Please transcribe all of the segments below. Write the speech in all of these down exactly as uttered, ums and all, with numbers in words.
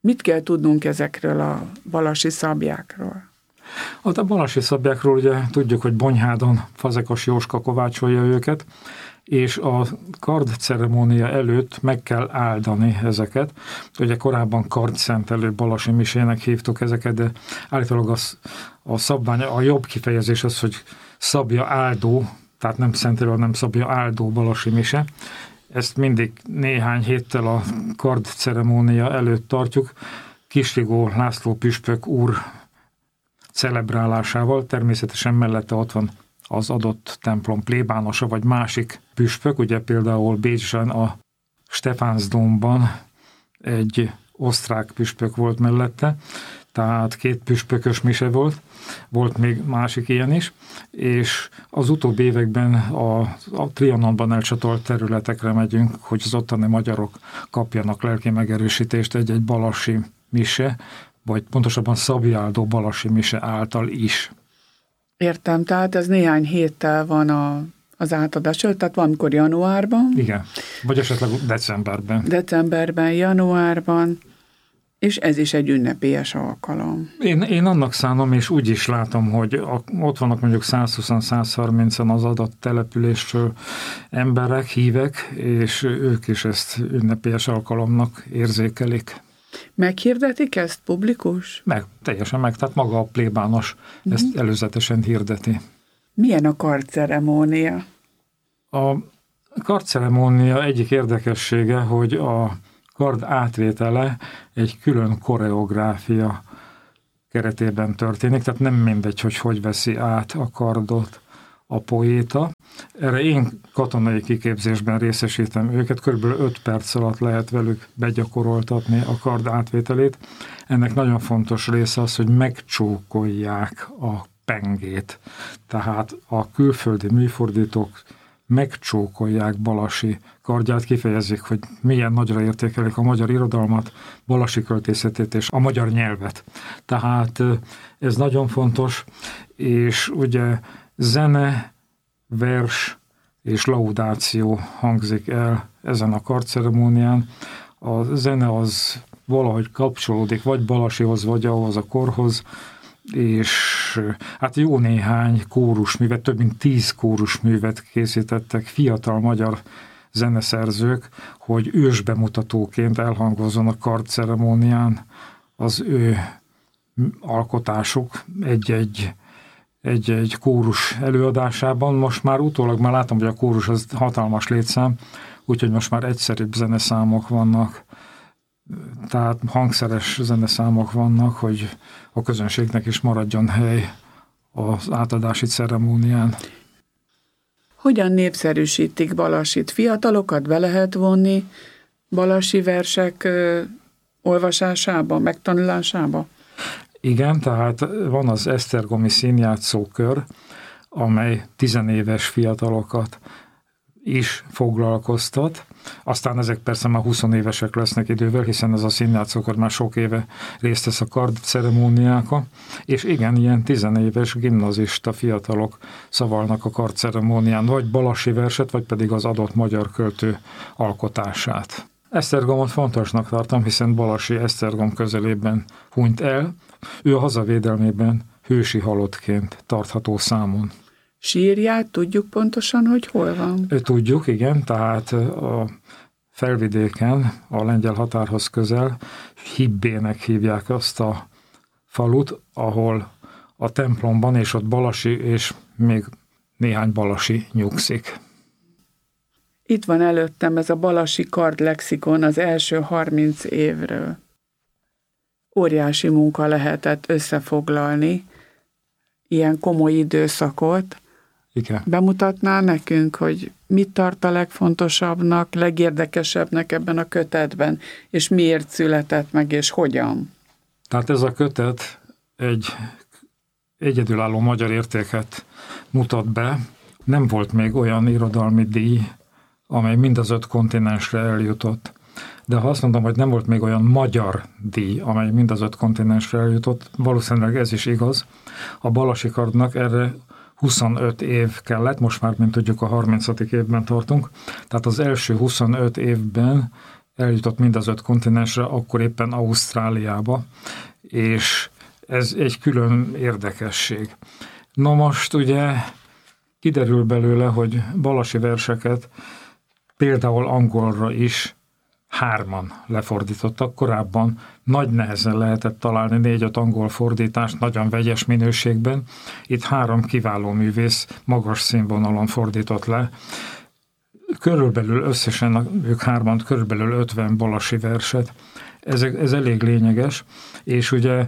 Mit kell tudnunk ezekről a balasi szabjákról? A balasi szabjákról ugye tudjuk, hogy Bonyhádon Fazekas Jóska kovácsolja őket, és a kardceremónia előtt meg kell áldani ezeket. Ugye korábban kardszentelő balasi misének hívtuk ezeket, de állítólag az, a szabvány, a jobb kifejezés az, hogy szabja áldó, tehát nem szentelő, hanem szabja áldó balasi mise. Ezt mindig néhány héttel a kardceremónia előtt tartjuk. Kisligó László püspök úr celebrálásával, természetesen mellette ott van az adott templom plébánosa, vagy másik püspök, ugye például Bécsben a Stephansdomban egy osztrák püspök volt mellette, tehát két püspökös mise volt, volt még másik ilyen is, és az utóbbi években a, a Trianonban elcsatolt területekre megyünk, hogy az ottani magyarok kapjanak lelki megerősítést egy-egy balasi mise, vagy pontosabban szabjáldó balasi mise által is. Értem, tehát ez néhány héttel van a, az átadás előtt, tehát valamikor januárban. Igen, vagy esetleg decemberben. Decemberben, januárban, és ez is egy ünnepélyes alkalom. Én, én annak szánom, és úgy is látom, hogy a, ott vannak mondjuk százhúsz-százharminc az adott településről emberek, hívek, és ők is ezt ünnepélyes alkalomnak érzékelik. Meghirdetik ezt publikus? Meg, teljesen meg, tehát maga a plébános mm-hmm. ezt előzetesen hirdeti. Milyen a kardceremónia? A kardceremónia egyik érdekessége, hogy a kard átvétele egy külön koreográfia keretében történik, tehát nem mindegy, hogy hogy veszi át a kardot a poéta. Erre én katonai kiképzésben részesítem őket, körülbelül öt perc alatt lehet velük begyakoroltatni a kard átvételét. Ennek nagyon fontos része az, hogy megcsókolják a pengét. Tehát a külföldi műfordítók megcsókolják Balasi kardját, kifejezik, hogy milyen nagyra értékelik a magyar irodalmat, Balasi költészetét és a magyar nyelvet. Tehát ez nagyon fontos, és ugye zene, vers és laudáció hangzik el ezen a kardceremónián. A zene az valahogy kapcsolódik, vagy Balasihoz, vagy ahhoz a korhoz, és hát jó néhány kórusművet, több mint tíz kórusművet készítettek fiatal magyar zeneszerzők, hogy ősbemutatóként elhangozzon a kardceremónián az ő alkotásuk egy-egy egy-egy kórus előadásában. Most már utólag már látom, hogy a kórus az hatalmas létszám, úgyhogy most már egyszerűbb zeneszámok vannak, tehát hangszeres zeneszámok vannak, hogy a közönségnek is maradjon hely az átadási ceremónián. Hogyan népszerűsítik Balasit? Fiatalokat be lehet vonni balasi versek ö, olvasásába, megtanulásába? Igen, tehát van az esztergomi színjátszókör, amely tizenéves fiatalokat is foglalkoztat. Aztán ezek persze már huszonévesek lesznek idővel, hiszen ez a színjátszókör már sok éve részt vesz a kardceremóniákon, és igen, ilyen tizenéves gimnazista fiatalok szavalnak a kardceremónián, vagy balasi verset, vagy pedig az adott magyar költő alkotását. Esztergomot fontosnak tartom, hiszen Balasi Esztergom közelében hunyt el, ő a hazavédelmében hősi halottként tartható számon. Sírját tudjuk pontosan, hogy hol van? Tudjuk, igen, tehát a Felvidéken, a lengyel határhoz közel, Hibbének hívják azt a falut, ahol a templomban, és ott Balasi, és még néhány balasi nyugszik. Itt van előttem ez a Balasi kardlexikon az első harminc évről. Óriási munka lehetett összefoglalni ilyen komoly időszakot. Igen. Bemutatná nekünk, hogy mit tart a legfontosabbnak, legérdekesebbnek ebben a kötetben, és miért született meg, és hogyan? Tehát ez a kötet egy egyedülálló magyar értéket mutat be. Nem volt még olyan irodalmi díj, amely mind az öt kontinensre eljutott. De ha azt mondom, hogy nem volt még olyan magyar díj, amely mind az öt kontinensre eljutott, valószínűleg ez is igaz. A Balasi kardnak erre huszonöt év kellett, most már, mint tudjuk, a harmincadik évben tartunk. Tehát az első huszonöt évben eljutott mind az öt kontinensre, akkor éppen Ausztráliába, és ez egy külön érdekesség. Na most ugye kiderül belőle, hogy Balasi verseket például angolra is hárman lefordítottak. Korábban nagy nehezen lehetett találni négy-öt angol fordítást nagyon vegyes minőségben. Itt három kiváló művész magas színvonalon fordított le. Körülbelül összesen ők hárman körülbelül ötven Balasi verset. Ez, ez elég lényeges, és ugye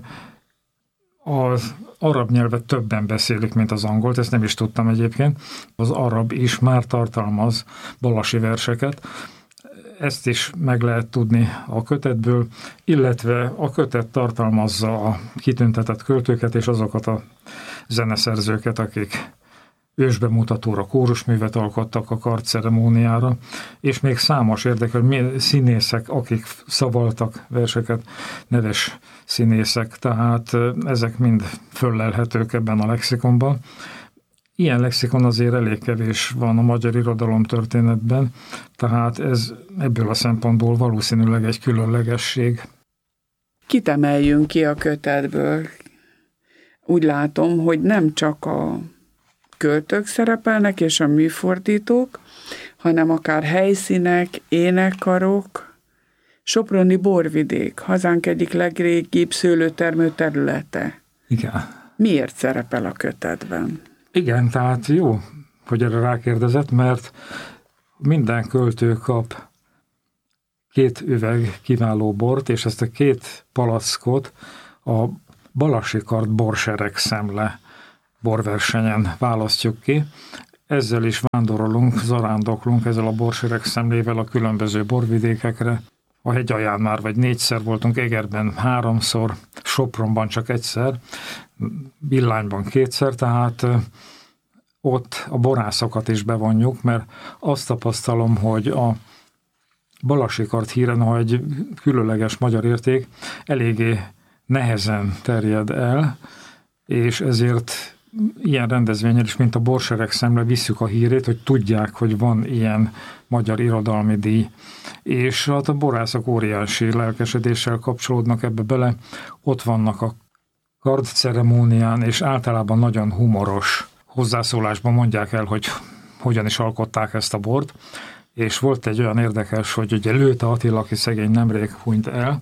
az arab nyelvet többen beszélik, mint az angolt, ezt nem is tudtam egyébként. Az arab is már tartalmaz Balasi verseket, ezt is meg lehet tudni a kötetből, illetve a kötet tartalmazza a kitüntetett költőket és azokat a zeneszerzőket, akik ősbemutatóra kórusművet alkottak a kardceremóniára, és még számos érdekel színészek, akik szavaltak verseket, neves színészek, tehát ezek mind föllelhetők ebben a lexikonban. Ilyen lexikon azért elég kevés van a magyar irodalom történetben, tehát ez ebből a szempontból valószínűleg egy különlegesség. Kit emeljünk ki a kötetből? Úgy látom, hogy nem csak a költők szerepelnek és a műfordítók, hanem akár helyszínek, énekkarok, Soproni borvidék, hazánk egyik legrégibb szőlőtermő területe. Igen. Miért szerepel a kötetben? Igen, tehát jó, hogy erre rákérdezett, mert minden költő kap két üveg kiváló bort, és ezt a két palackot a Balasi Kard borsereg szemle borversenyen választjuk ki. Ezzel is vándorolunk, zarándoklunk ezzel a borsereg szemlével a különböző borvidékekre. A hegyalján már vagy négyszer voltunk, Egerben háromszor, Sopronban csak egyszer, Villányban kétszer, tehát ott a borászokat is bevonjuk, mert azt tapasztalom, hogy a Balasi Kard híre, ha egy különleges magyar érték, eléggé nehezen terjed el, és ezért ilyen rendezvényen is, mint a borsereg szemle visszük a hírét, hogy tudják, hogy van ilyen magyar irodalmi díj. És hát a borászok óriási lelkesedéssel kapcsolódnak ebbe bele, ott vannak a kardceremónián, és általában nagyon humoros hozzászólásban mondják el, hogy hogyan is alkották ezt a bort, és volt egy olyan érdekes, hogy ugye Lőte Attila, aki szegény nemrég hunyt el,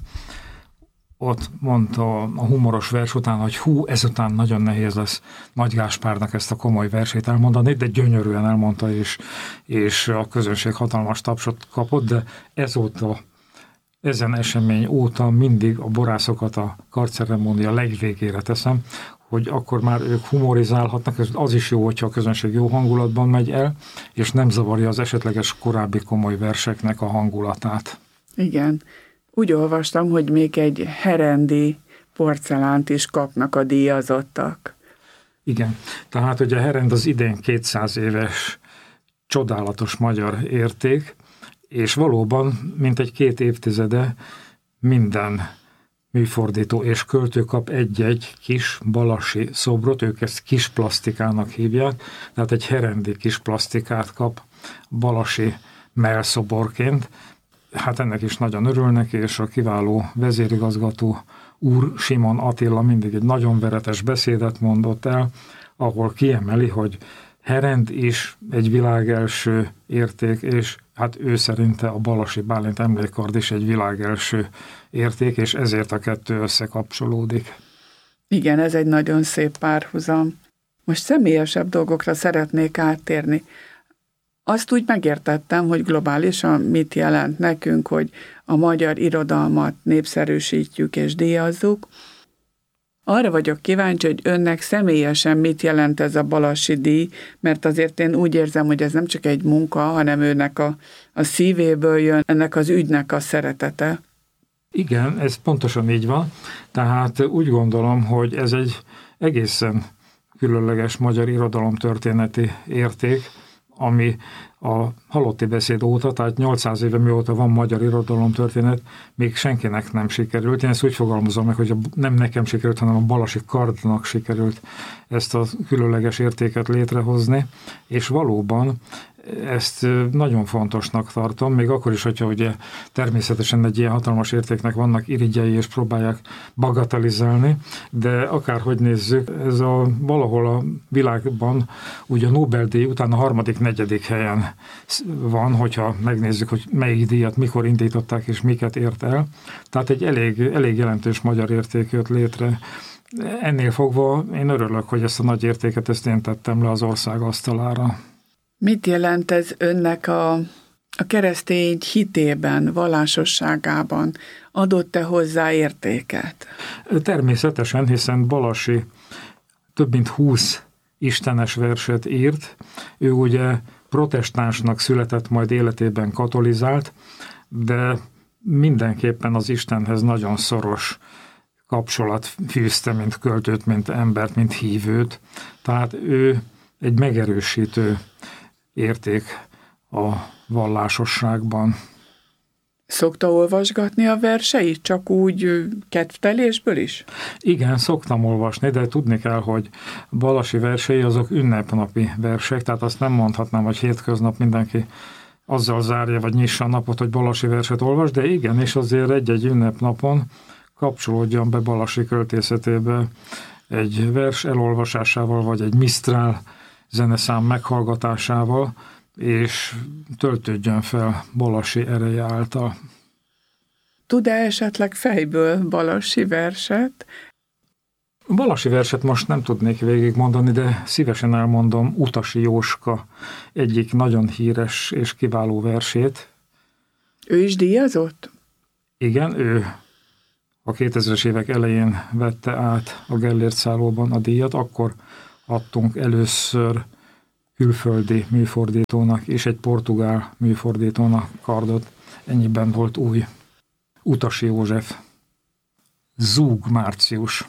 ott mondta a humoros vers után, hogy hú, ezután nagyon nehéz lesz Nagy Gáspárnak ezt a komoly versét elmondani, de gyönyörűen elmondta, és, és a közönség hatalmas tapsot kapott, de ezóta, ezen esemény óta mindig a borászokat a kardceremónia legvégére teszem, hogy akkor már ők humorizálhatnak, az is jó, hogyha a közönség jó hangulatban megy el, és nem zavarja az esetleges korábbi komoly verseknek a hangulatát. Igen. Úgy olvastam, hogy még egy herendi porcelánt is kapnak a díjazottak. Igen, tehát ugye a herend az idén kétszáz éves csodálatos magyar érték, és valóban, mint egy két évtizede minden műfordító és költő kap egy-egy kis balasi szobrot, ők ezt kis plastikának hívják, tehát egy herendi kis plastikát kap balasi mellszoborként. Hát ennek is nagyon örülnek, és a kiváló vezérigazgató úr Simon Attila mindig egy nagyon veretes beszédet mondott el, ahol kiemeli, hogy herend is egy világelső érték, és hát ő szerinte a Balasi Bálint emlékkard is egy világelső érték, és ezért a kettő összekapcsolódik. Igen, ez egy nagyon szép párhuzam. Most személyesebb dolgokra szeretnék áttérni. Azt úgy megértettem, hogy globálisan mit jelent nekünk, hogy a magyar irodalmat népszerűsítjük és díjazzuk. Arra vagyok kíváncsi, hogy önnek személyesen mit jelent ez a Balasi díj, mert azért én úgy érzem, hogy ez nem csak egy munka, hanem őnek a, a szívéből jön, ennek az ügynek a szeretete. Igen, ez pontosan így van. Tehát úgy gondolom, hogy ez egy egészen különleges magyar irodalomtörténeti érték, ami a halotti beszéd óta, tehát nyolcszáz éve mióta van magyar irodalomtörténet, még senkinek nem sikerült. Én ezt úgy fogalmazom meg, hogy nem nekem sikerült, hanem a Balasi Kardnak sikerült ezt a különleges értéket létrehozni, és valóban ezt nagyon fontosnak tartom, még akkor is, hogyha ugye természetesen egy ilyen hatalmas értéknek vannak irigyei, és próbálják bagatelizálni, de akárhogy nézzük, ez a valahol a világban ugye a Nobel-díj után a harmadik, negyedik helyen van, hogyha megnézzük, hogy melyik díjat mikor indították, és miket ért el. Tehát egy elég, elég jelentős magyar érték jött létre. Ennél fogva én örülök, hogy ezt a nagy értéket ezt én tettem le az ország asztalára. Mit jelent ez önnek a, a keresztény hitében, vallásosságában? Adott-e hozzá értéket? Természetesen, hiszen Balassi több mint húsz istenes verset írt. Ő ugye protestánsnak született, majd életében katolizált, de mindenképpen az Istenhez nagyon szoros kapcsolat fűzte, mint költőt, mint embert, mint hívőt. Tehát ő egy megerősítő érték a vallásosságban. Szokta olvasgatni a verseit, csak úgy kedvtelésből is? Igen, szoktam olvasni, de tudni kell, hogy Balassi versei azok ünnepnapi versek, tehát azt nem mondhatnám, hogy hétköznap mindenki azzal zárja, vagy nyissa a napot, hogy Balassi verset olvas, de igen, és azért egy-egy ünnepnapon kapcsolódjon be Balassi költészetébe egy vers elolvasásával, vagy egy Mistral zeneszám meghallgatásával, és töltődjön fel Balassi ereje által. Tud-e esetleg fejből Balassi verset? Balassi verset most nem tudnék végigmondani, de szívesen elmondom Utasi Jóska egyik nagyon híres és kiváló versét. Ő is díjazott? Igen, ő a kétezres évek elején vette át a Gellért Szállóban a díjat, akkor adtunk először külföldi műfordítónak és egy portugál műfordítónak kardot. Ennyiben volt új. Utasi József. Zúg Március.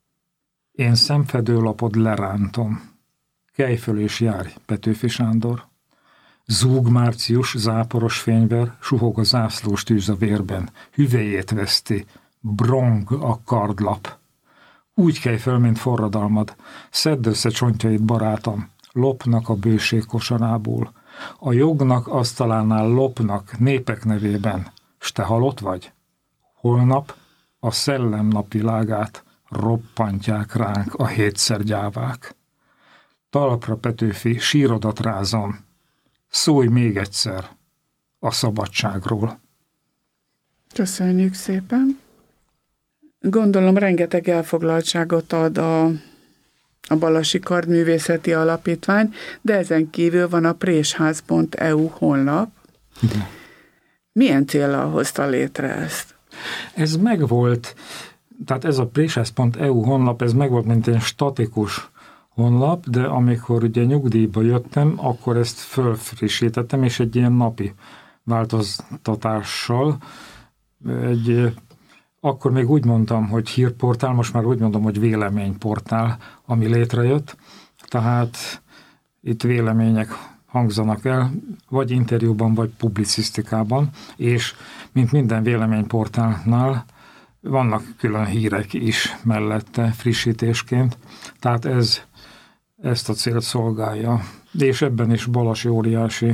Én szemfedőlapod lerántom. Kelj föl és járj, Petőfi Sándor. Zúg Március, záporos fényver, suhog a zászlós tűz a vérben, hüvelyét veszti, brong a kardlap. Úgy kelj föl, mint forradalmad, szedd össze csontjait, barátom, lopnak a bőség kosarából. A jognak asztalánál lopnak népek nevében, s te halott vagy? Holnap a szellem napvilágát roppantják ránk a hétszer gyávák. Talpra, Petőfi, sírodat rázom, szólj még egyszer a szabadságról. Köszönjük szépen. Gondolom rengeteg elfoglaltságot ad a, a Balassi Kardművészeti Alapítvány, de ezen kívül van a présház pont e u honlap. Igen. Milyen céllal hozta létre ezt? Ez megvolt, tehát ez a présház pont e u honlap, ez megvolt, mint egy statikus honlap, de amikor ugye nyugdíjba jöttem, akkor ezt fölfrissítettem, és egy ilyen napi változtatással egy, akkor még úgy mondtam, hogy hírportál, most már úgy mondom, hogy véleményportál, ami létrejött, tehát itt vélemények hangzanak el, vagy interjúban, vagy publicisztikában, és mint minden véleményportálnál vannak külön hírek is mellette frissítésként, tehát ez ezt a célt szolgálja. És ebben is Balassi óriási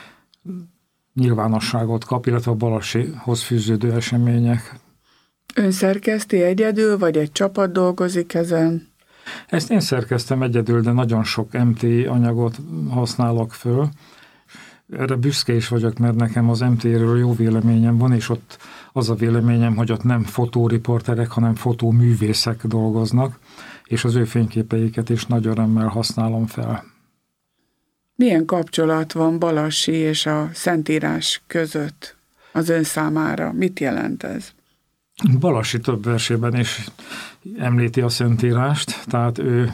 nyilvánosságot kap, illetve a Balassihoz fűződő események. Ön szerkeszti egyedül, vagy egy csapat dolgozik ezen? Ezt én szerkeztem egyedül, de nagyon sok em té i anyagot használok föl. Erre büszke is vagyok, mert nekem az em té i-ről jó véleményem van, és ott az a véleményem, hogy ott nem fotóriporterek, hanem fotóművészek dolgoznak, és az ő fényképeiket is nagy örömmel használom fel. Milyen kapcsolat van Balassi és a Szentírás között az ön számára? Mit jelent ez? Balassi több versében is említi a Szentírást, tehát ő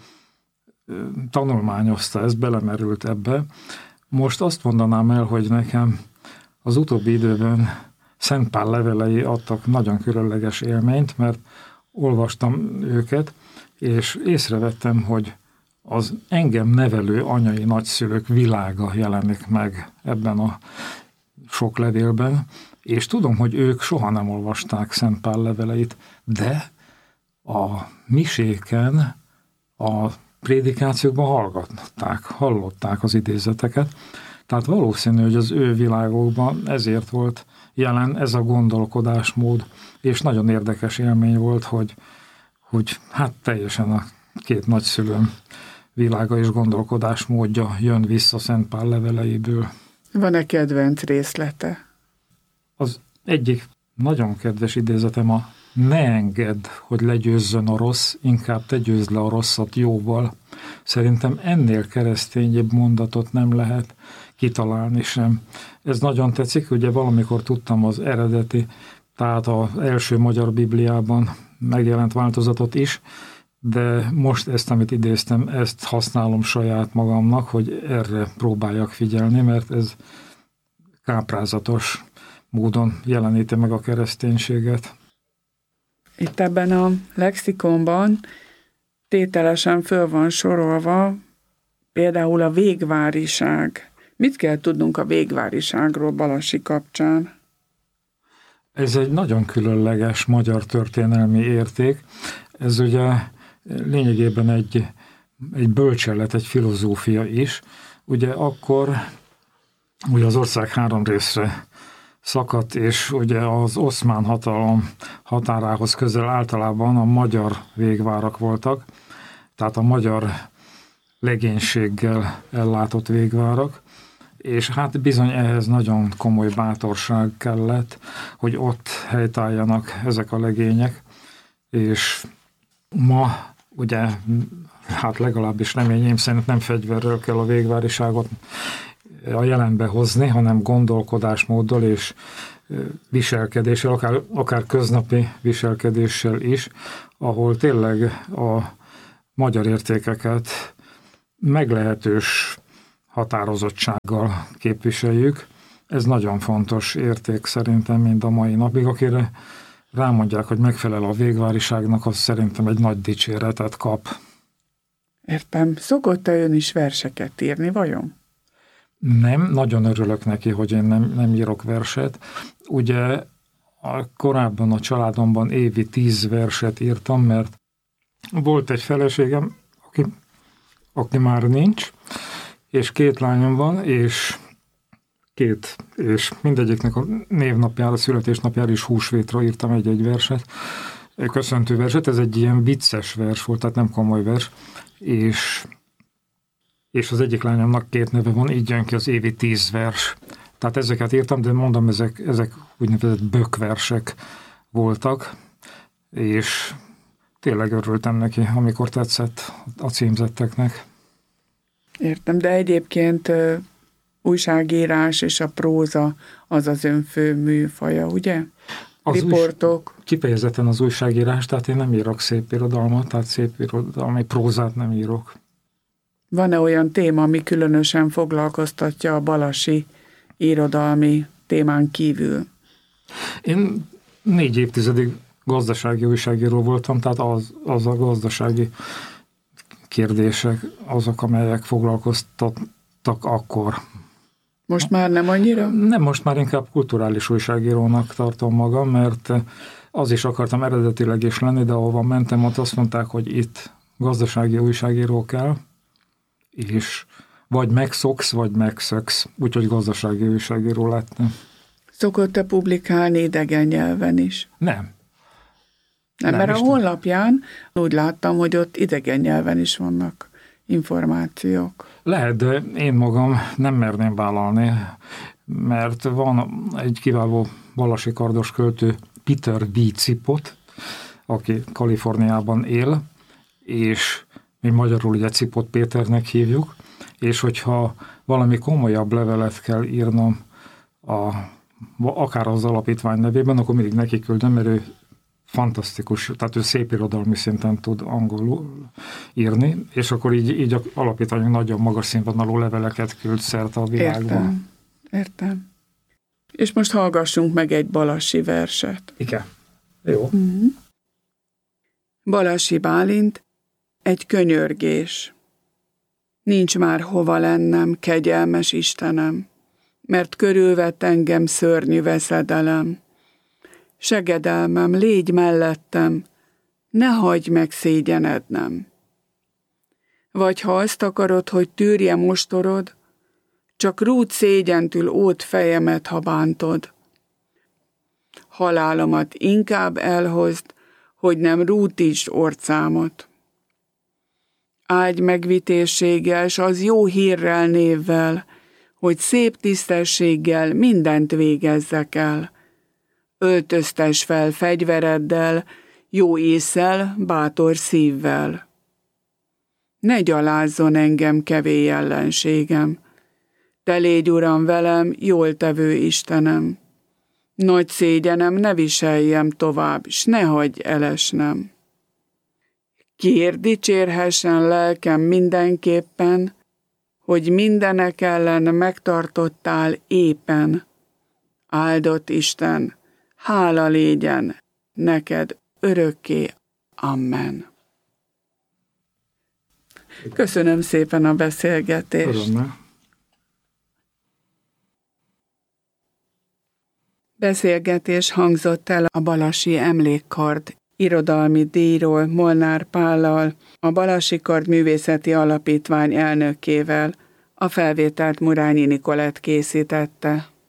tanulmányozta ezt, belemerült ebbe. Most azt mondanám el, hogy nekem az utóbbi időben Szent Pál levelei adtak nagyon különleges élményt, mert olvastam őket, és észrevettem, hogy az engem nevelő anyai nagyszülők világa jelenik meg ebben a sok levélben, és tudom, hogy ők soha nem olvasták Szent Pál leveleit, de a miséken, a prédikációkban hallgatták, hallották az idézeteket, Tehát valószínű, hogy az ő világokban ezért volt jelen ez a gondolkodásmód, és nagyon érdekes élmény volt, hogy, hogy hát teljesen a két nagyszülőm világa és gondolkodásmódja jön vissza Szent Pál leveleiből. Van-e kedvenc részlete? Az egyik nagyon kedves idézetem a ne engedd, hogy legyőzzön a rossz, inkább te győzd le a rosszat jóval. Szerintem ennél keresztényebb mondatot nem lehet kitalálni sem. Ez nagyon tetszik, ugye valamikor tudtam az eredeti, tehát az első magyar Bibliában megjelent változatot is, de most ezt, amit idéztem, ezt használom saját magamnak, hogy erre próbáljak figyelni, mert ez káprázatos módon jeleníti meg a kereszténységet. Itt ebben a lexikonban tételesen föl van sorolva például a végváriság. Mit kell tudnunk a végváriságról Balassi kapcsán? Ez egy nagyon különleges magyar történelmi érték. Ez ugye lényegében egy, egy bölcsellet, egy filozófia is. Ugye akkor ugye az ország három részre szakadt, és ugye az oszmán hatalom határához közel általában a magyar végvárak voltak, tehát a magyar legénységgel ellátott végvárak, és hát bizony ehhez nagyon komoly bátorság kellett, hogy ott helytálljanak ezek a legények, és ma ugye, hát legalábbis reményeim szerint nem fegyverrel kell a végváriságot a jelenbe hozni, hanem gondolkodásmóddal és viselkedéssel, akár, akár köznapi viselkedéssel is, ahol tényleg a magyar értékeket meglehetős határozottsággal képviseljük. Ez nagyon fontos érték szerintem, mind a mai napig. Akire rámondják, hogy megfelel a végváriságnak, az szerintem egy nagy dicséretet kap. Értem. Szokott-e ön is verseket írni, vajon? Nem, nagyon örülök neki, hogy én nem, nem írok verset. Ugye a, korábban a családomban évi tíz verset írtam, mert volt egy feleségem, aki, aki már nincs, és két lányom van, és két, és mindegyiknek a névnapjára, születésnapjára és húsvétra írtam egy-egy verset, egy köszöntő verset, ez egy ilyen vicces vers volt, tehát nem komoly vers, és és az egyik lányomnak két neve van, így jön ki az évi tíz vers. Tehát ezeket írtam, de mondom, ezek, ezek úgynevezett bökversek voltak, és tényleg örültem neki, amikor tetszett a címzetteknek. Értem, de egyébként újságírás és a próza az az ön fő műfaja, ugye? Az riportok. Új, kifejezetten az újságírás, tehát én nem írok szép irodalmat, tehát szép irodalmi prózát nem írok. Van-e olyan téma, ami különösen foglalkoztatja a balassi irodalmi témán kívül? Én négy évtizedig gazdasági újságíró voltam, tehát az, az a gazdasági kérdések azok, amelyek foglalkoztattak akkor. Most már nem annyira? Nem, most már inkább kulturális újságírónak tartom magam, mert az is akartam eredetileg is lenni, de ahova mentem, ott azt mondták, hogy itt gazdasági újságíró kell, és vagy megszoksz, vagy megszöksz, úgyhogy gazdasági újságíró lettem. Szokott-e publikálni idegen nyelven is? Nem. Nem, Nem mert a Isten. honlapján úgy láttam, hogy ott idegen nyelven is vannak információk. Lehet, de én magam nem merném vállalni, mert van egy kiváló balasi kardos költő, Peter B. Cipot, aki Kaliforniában él, és mi magyarul ugye Cipot Péternek hívjuk, és hogyha valami komolyabb levelet kell írnom a, akár az alapítvány nevében, akkor mindig neki küldöm, mert ő fantasztikus, tehát ő szép irodalmi szinten tud angolul írni, és akkor így, így a alapítványunk nagyon magas színvonalú leveleket küld szerte a világban. Értem, értem. És most hallgassunk meg egy balassi verset. Igen. Jó. Mm-hmm. Balassi Bálint, egy könyörgés. Nincs már hova lennem, kegyelmes Istenem, mert körülvett engem szörnyű veszedelem. Segedelmem, légy mellettem, ne hagyj meg szégyenednem. Vagy ha azt akarod, hogy tűrje mostorod, Csak rút szégyentül ót fejemet, ha bántod. Halálomat inkább elhozd, hogy nem rútítsd orcámot. Áldj megvitézséggel, s az jó hírrel névvel, hogy szép tisztességgel mindent végezzek el. Öltöztes fel fegyvereddel, jó ésszel, bátor szívvel. Ne gyalázzon engem kevély ellenségem, te légy, Uram, velem, jól tevő Istenem. Nagy szégyenem ne viseljem tovább, s ne hagyj elesnem. Kiért dicsérhessen lelkem mindenképpen, hogy mindenek ellen megtartottál éppen. Áldott Isten, hála légyen neked örökké. Amen. Köszönöm szépen a beszélgetést. Örömmel. Beszélgetés hangzott el a Balassi Emlékkard irodalmi díjról Molnár Pállal, a Balassi Kard Művészeti Alapítvány elnökével. A felvételt Murányi Nikolett készítette.